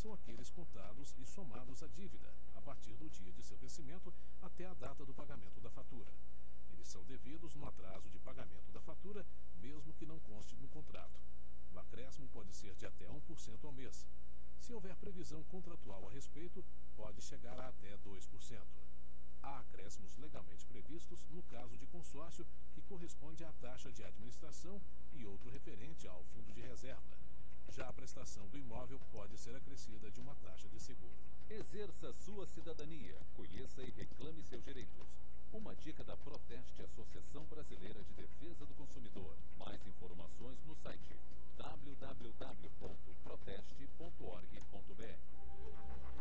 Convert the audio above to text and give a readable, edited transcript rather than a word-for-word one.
são aqueles contados e somados à dívida, a partir do dia de seu vencimento até a data do pagamento da fatura. Eles são devidos no atraso de pagamento da fatura, mesmo que não conste no contrato. O acréscimo pode ser de até 1% ao mês. Se houver previsão contratual a respeito, pode chegar a até 2%. Há acréscimos legalmente previstos no caso de consórcio, que corresponde à taxa de administração e outro referente ao fundo de reserva. Já a prestação do imóvel pode ser acrescida de uma taxa de seguro. Exerça sua cidadania, conheça e reclame seus direitos. Uma dica da Proteste, Associação Brasileira de Defesa do Consumidor. Mais informações no site www.proteste.org.br.